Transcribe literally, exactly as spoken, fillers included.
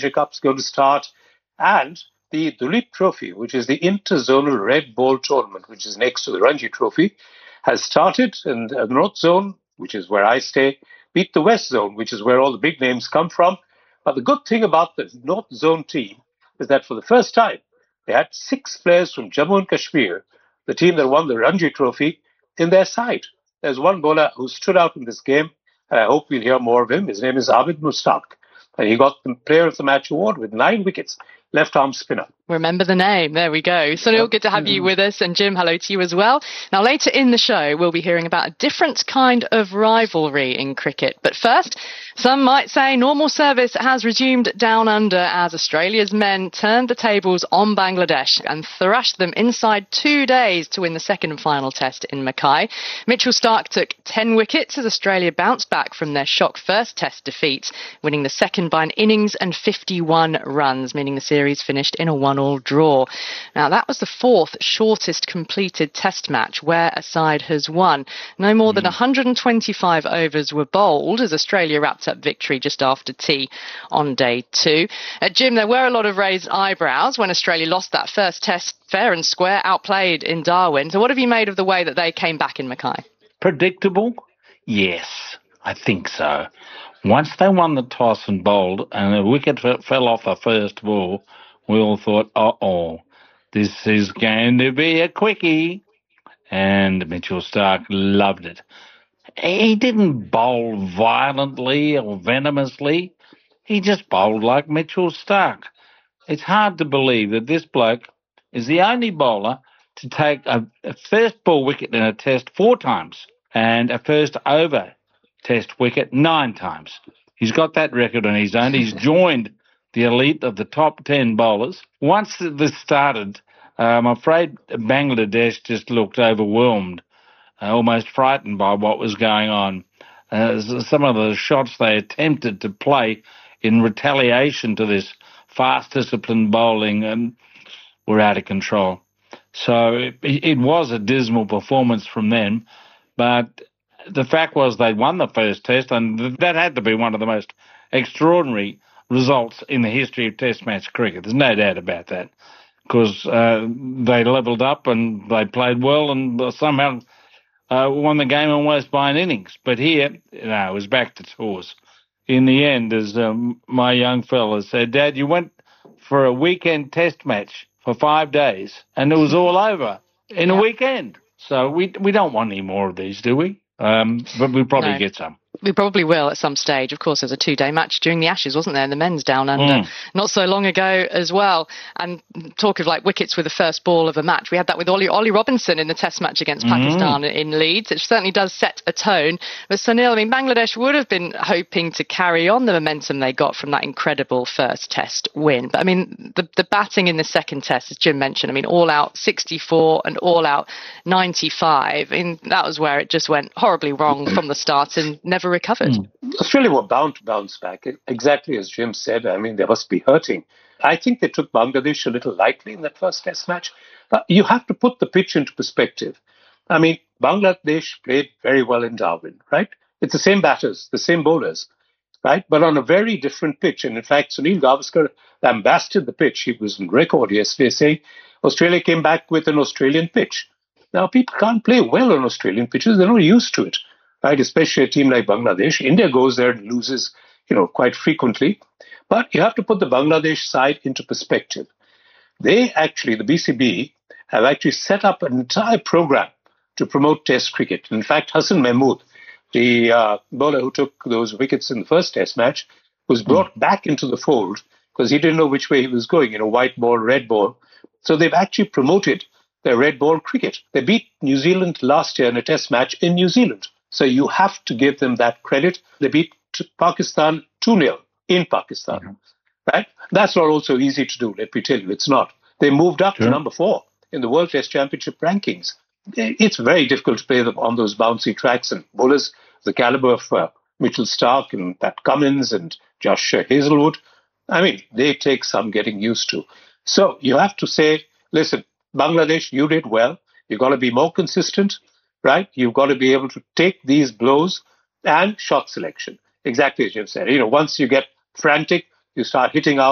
Asia Cup's going to start, and the Duleep Trophy, which is the interzonal red ball tournament, which is next to the Ranji Trophy, has started, and the North Zone, which is where I stay, beat the West Zone, which is where all the big names come from. But the good thing about the North Zone team is that for the first time, they had six players from Jammu and Kashmir, the team that won the Ranji Trophy, in their side. There's one bowler who stood out in this game, and I hope we'll hear more of him. His name is Abid Mustaq, and he got the Player of the Match award with nine wickets, left-arm spinner. Remember the name. There we go. Sunil, good to have you with us. And Jim, hello to you as well. Now, later in the show, we'll be hearing about a different kind of rivalry in cricket. But first, some might say normal service has resumed down under as Australia's men turned the tables on Bangladesh and thrashed them inside two days to win the second and final test in Mackay. Mitchell Starc took ten wickets as Australia bounced back from their shock first test defeat, winning the second by an innings and fifty-one runs, meaning the series finished in a one-all draw. Now, that was the fourth shortest completed test match where a side has won. No more than one hundred twenty-five overs were bowled as Australia wrapped up victory just after tea on day two. Uh, Jim, there were a lot of raised eyebrows when Australia lost that first test fair and square, outplayed in Darwin. So what have you made of the way that they came back in Mackay? Predictable? Yes, I think so. Once they won the toss and bowled and the wicket f- fell off the first ball, we all thought, uh-oh, this is going to be a quickie. And Mitchell Starc loved it. He didn't bowl violently or venomously. He just bowled like Mitchell Starc. It's hard to believe that this bloke is the only bowler to take a, a first ball wicket in a test four times and a first over test wicket nine times. He's got that record on his own. He's joined the elite of the top ten bowlers. Once this started, uh, I'm afraid Bangladesh just looked overwhelmed, uh, almost frightened by what was going on. Uh, some of the shots they attempted to play in retaliation to this fast, disciplined bowling um, were out of control. So it, it was a dismal performance from them, but the fact was they won the first test, and that had to be one of the most extraordinary results in the history of Test match cricket. There's no doubt about that, because uh, they levelled up and they played well and somehow uh, won the game almost by an innings. But here, you know, it was back to tours. In the end, as um, my young fella said, Dad, you went for a weekend Test match for five days and it was all over in yep. a weekend. So we we don't want any more of these, do we? Um, but we'll probably no. get some. We probably will at some stage. Of course, there's a two-day match during the Ashes, wasn't there? And the men's down under mm. not so long ago as well. And talk of like wickets with the first ball of a match. We had that with Ollie, Ollie Robinson in the Test match against mm. Pakistan in Leeds. It certainly does set a tone. But Sunil, I mean, Bangladesh would have been hoping to carry on the momentum they got from that incredible first Test win. But I mean, the, the batting in the second Test, as Jim mentioned, I mean, all out sixty-four and all out ninety-five. I mean, that was where it just went horribly wrong from the start and never recovered. Mm. Australia were bound to bounce back, exactly as Jim said. I mean, they must be hurting. I think they took Bangladesh a little lightly in that first Test match. Uh, you have to put the pitch into perspective. I mean, Bangladesh played very well in Darwin, right? It's the same batters, the same bowlers, right? But on a very different pitch. And in fact, Sunil Gavaskar lambasted the pitch. He was in record yesterday saying Australia came back with an Australian pitch. Now, people can't play well on Australian pitches. They're not used to it. Right, especially a team like Bangladesh. India goes there and loses, you know, quite frequently. But you have to put the Bangladesh side into perspective. They actually, the B C B, have actually set up an entire program to promote Test cricket. In fact, Hassan Mahmood, the uh, bowler who took those wickets in the first Test match, was brought mm. back into the fold because he didn't know which way he was going, you know, white ball, red ball. So they've actually promoted their red ball cricket. They beat New Zealand last year in a Test match in New Zealand. So you have to give them that credit. They beat Pakistan two nil in Pakistan. Mm-hmm. Right? That's not also easy to do, let me tell you. It's not. They moved up sure. to number four in the World Test Championship rankings. It's very difficult to play them on those bouncy tracks, and bowlers the caliber of uh, Mitchell Starc and Pat Cummins and Josh Hazlewood, I mean, they take some getting used to. So you have to say, listen, Bangladesh, you did well. You've got to be more consistent. Right? You've got to be able to take these blows and shot selection. Exactly as Jim said. You know, once you get frantic, you start hitting out.